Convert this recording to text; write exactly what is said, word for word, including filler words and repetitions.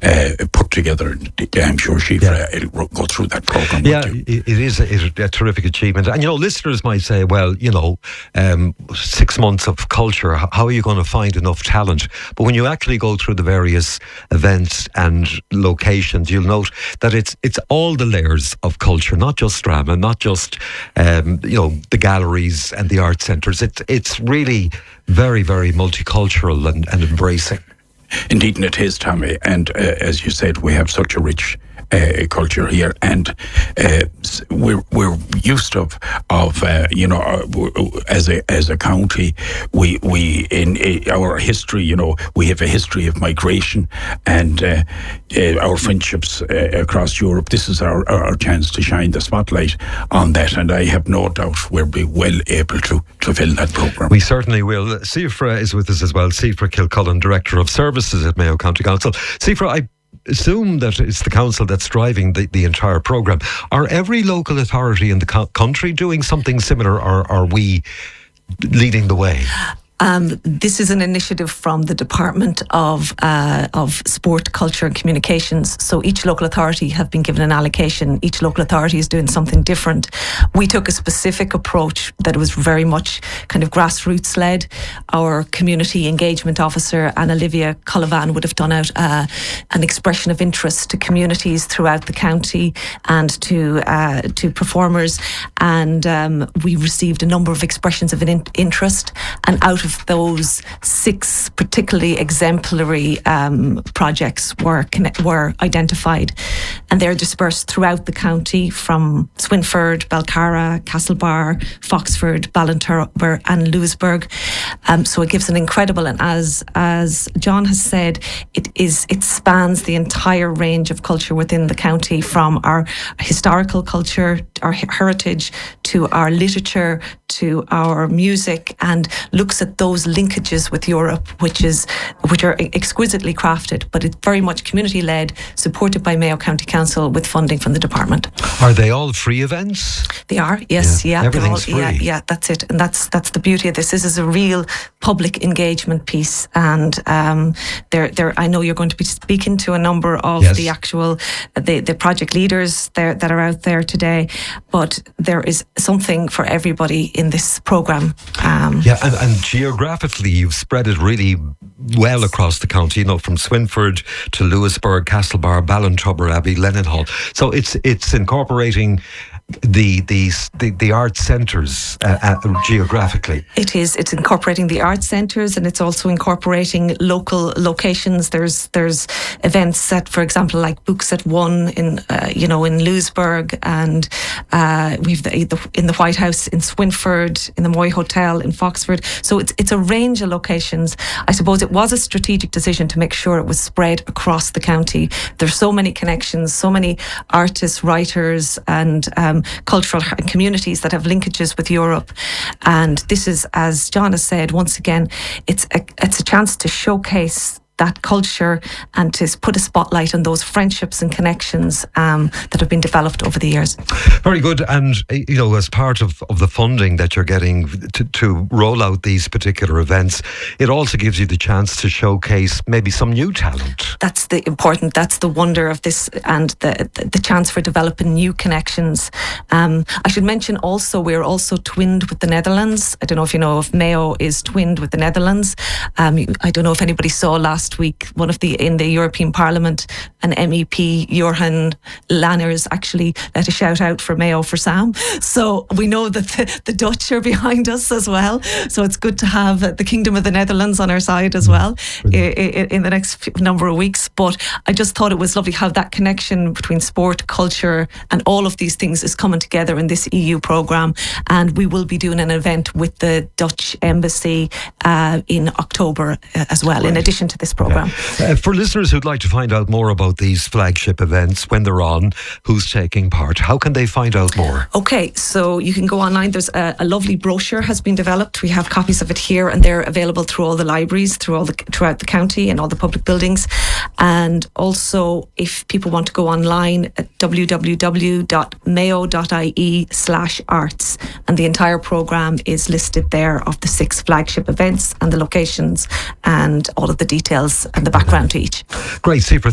uh, put together. I'm sure Shifra yeah. will go through that programme. Yeah, it is a, it's a terrific achievement. And, you know, listeners might say, well, you know, um, six months of culture, how are you going to find enough talent? But when you actually go through the various events and locations, you'll note that it's it's all the layers of culture, not just drama, not just, um, you know, the galleries and the art centres. It's, it's really very, very multicultural and, and embracing. Indeed, and it is, Tommy. And uh, as you said, we have such a rich uh, culture here, and uh, we're we're used of of uh, you know uh, as a as a county, we we in uh, our history, you know, we have a history of migration and uh, uh, our friendships uh, across Europe. This is our our chance to shine the spotlight on that, and I have no doubt we'll be well able to to fill that programme. We certainly will. Sifra is with us as well. Sifra Kilcullen, Director of Services at Mayo County Council. Sifra, I assume that it's the council that's driving the, the entire programme. Are every local authority in the co- country doing something similar, or are we leading the way? Um, this is an initiative from the Department of uh, of Sport, Culture and Communications. So each local authority have been given an allocation. Each local authority is doing something different. We took a specific approach that was very much kind of grassroots led. Our community engagement officer, Anna Olivia Cullivan, would have done out uh, an expression of interest to communities throughout the county and to uh, to performers. And um, we received a number of expressions of an in- interest. And out of those, six particularly exemplary um, projects were were identified, and they're dispersed throughout the county from Swinford, Belcarra, Castlebar, Foxford, Ballinturber and Lewisburg. Um, so it gives an incredible, and as as John has said, it is it spans the entire range of culture within the county, from our historical culture, our heritage, to our literature, to our music, and looks at those linkages with Europe, which is which are exquisitely crafted, but it's very much community led, supported by Mayo County Council with funding from the department. Are they all free events? They are, yes, yeah. yeah Everything's all, free. Yeah, yeah, that's it, and that's that's the beauty of this. This is a real public engagement piece, and um, there, there. I know you're going to be speaking to a number of yes. the actual the the project leaders there that are out there today, but there is something for everybody in this program. Um, yeah, and, and geographically, you've spread it really well across the county. You know, from Swinford to Lewisburg, Castlebar, Ballinturber Abbey, Leninhall. So it's it's incorporating the the the, the art centres uh, uh, geographically. It is. It's incorporating the art centres, and it's also incorporating local locations. There's there's events at, for example, like Books at One in uh, you know in Lewisburg, and uh, we've the, the in the White House in Swinford, in the Moy Hotel in Foxford. So it's it's a range of locations. I suppose it was a strategic decision to make sure it was spread across the county. There's so many connections, so many artists, writers, and um, cultural communities that have linkages with Europe. And this is, as John has said, once again, it's a, it's a chance to showcase that culture and to put a spotlight on those friendships and connections um, that have been developed over the years. Very good. And, you know, as part of, of the funding that you're getting to, to roll out these particular events, it also gives you the chance to showcase maybe some new talent. That's the important, that's the wonder of this, and the the, the chance for developing new connections. Um, I should mention also, we're also twinned with the Netherlands. I don't know if you know if Mayo is twinned with the Netherlands. Um, I don't know if anybody saw last Last week, one of the in the European Parliament, an M E P, Johan Lanners, actually let a shout out for Mayo for Sam. So we know that the, the Dutch are behind us as well. So it's good to have the Kingdom of the Netherlands on our side as well in, in the next number of weeks. But I just thought it was lovely how that connection between sport, culture, and all of these things is coming together in this E U programme. And we will be doing an event with the Dutch Embassy uh, in October uh, as well, right. in addition to this programme. Yeah. Uh, for listeners who'd like to find out more about these flagship events, when they're on, who's taking part, how can they find out more? Okay, so you can go online. There's a, a lovely brochure has been developed. We have copies of it here, and they're available through all the libraries, through all the throughout the county and all the public buildings. And also, if people want to go online at w w w dot mayo dot i e slash arts, and the entire programme is listed there of the six flagship events and the locations and all of the details and the background to each. Great, Sifra.